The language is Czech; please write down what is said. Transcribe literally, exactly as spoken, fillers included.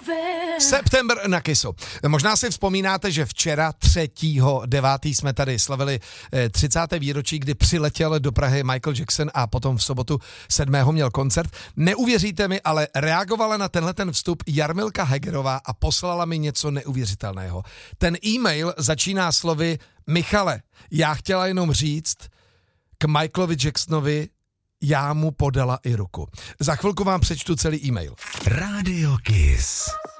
September na Kissu. Možná si vzpomínáte, že včera třetího devátého jsme tady slavili třicáté výročí, kdy přiletěl do Prahy Michael Jackson a potom v sobotu sedmého měl koncert. Neuvěříte mi, ale reagovala na tenhle ten vstup Jarmilka Hegerová a poslala mi něco neuvěřitelného. Ten e-mail začíná slovy: Michale, já chtěla jenom říct k Michaelovi Jacksonovi, já mu podala i ruku. Za chvilku vám přečtu celý e-mail. Rádio Kiss.